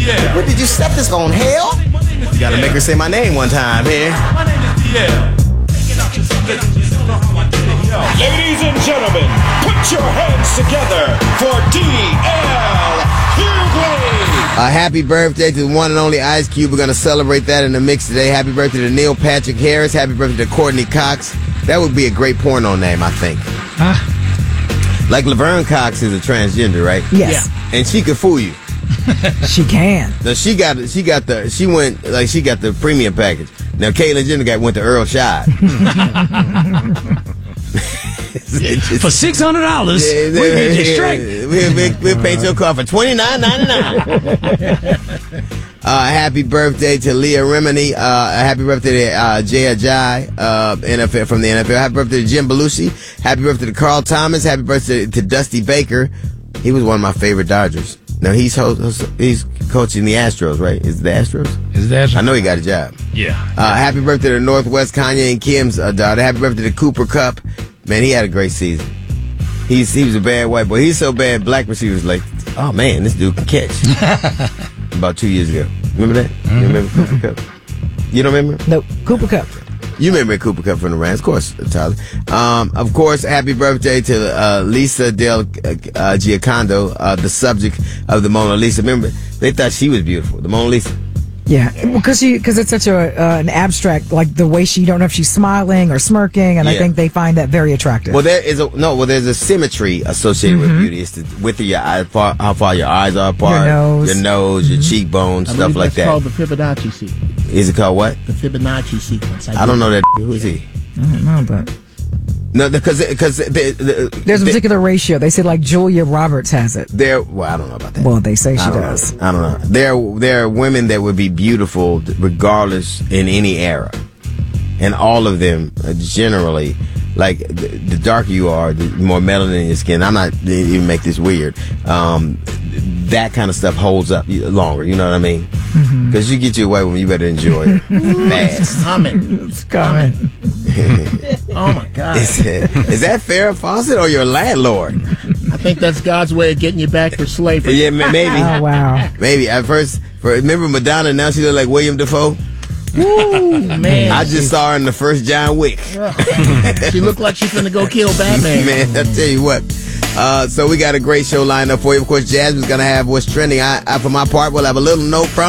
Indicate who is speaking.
Speaker 1: DL.
Speaker 2: Where did you set this on, hell? You gotta make her say my name one time here.
Speaker 1: My name is DL.
Speaker 3: Ladies and gentlemen, put your hands together for DL Hughley.
Speaker 2: Happy birthday to the one and only Ice Cube. We're gonna celebrate that in the mix today. Happy birthday to Neil Patrick Harris. Happy birthday to Courtney Cox. That would be a great porno name, I think. Like Laverne Cox is a transgender, right?
Speaker 4: Yes.
Speaker 2: Yeah. And she could fool you.
Speaker 4: She can.
Speaker 2: No, she got the premium package. Now Caitlyn Jenner went to Earl Shide.
Speaker 5: For $600, we get you straight.
Speaker 2: We'll paint your car for $29.99. Happy birthday to Leah Remini. Happy birthday to Jay Ajayi, NFL from the NFL. Happy birthday to Jim Belushi. Happy birthday to Carl Thomas. Happy birthday to Dusty Baker. He was one of my favorite Dodgers. Now he's coaching the Astros, right? Is it the Astros?
Speaker 5: Is that?
Speaker 2: I know he got a job.
Speaker 5: Yeah.
Speaker 2: Happy birthday to Northwest Kanye and Kim's daughter. Happy birthday to Cooper Kupp. Man, he had a great season. He was a bad white boy. He's so bad, black receivers like, oh man, this dude can catch. About 2 years ago. Remember that? Mm-hmm. You remember Cooper Kupp? You don't remember?
Speaker 4: Nope. Cooper Kupp.
Speaker 2: You remember Cooper Kupp from the Rams, of course, Tyler. Of course, happy birthday to Lisa Del Giocondo, the subject of the Mona Lisa. Remember, they thought she was beautiful, the Mona Lisa.
Speaker 4: Yeah, because it's such an abstract, like the way she, you don't know if she's smiling or smirking, and I think they find that very attractive.
Speaker 2: Well, there's a symmetry associated with beauty. It's the width of your eye, how far your eyes are apart, your nose, your cheekbones, stuff like that.
Speaker 6: It's called the Fibonacci sequence.
Speaker 2: Is it called what?
Speaker 6: The Fibonacci sequence.
Speaker 2: I don't know that. Who is he?
Speaker 4: I don't know, but.
Speaker 2: No, because
Speaker 4: there's a particular ratio. They said like Julia Roberts has it.
Speaker 2: Well, I don't know about that.
Speaker 4: Well, they say she does.
Speaker 2: I don't know. There are women that would be beautiful regardless in any era, and all of them generally, like the darker you are, the more melanin in your skin. I'm not even make this weird. That kind of stuff holds up longer. You know what I mean? Because you get your white woman, you better enjoy it fast.
Speaker 4: It's coming.
Speaker 6: Oh my God!
Speaker 2: Is that Farrah Fawcett or your landlord?
Speaker 6: I think that's God's way of getting you back for slavery.
Speaker 2: Yeah, maybe.
Speaker 4: Oh wow.
Speaker 2: Maybe at first. Remember Madonna? Now she look like William Dafoe.
Speaker 6: Ooh, man!
Speaker 2: I just saw her in the first John Wick.
Speaker 6: She looked like she's gonna go kill Batman.
Speaker 2: Man, I tell you what. So we got a great show lined up for you. Of course, Jasmine's gonna have what's trending. I for my part, will have a little note from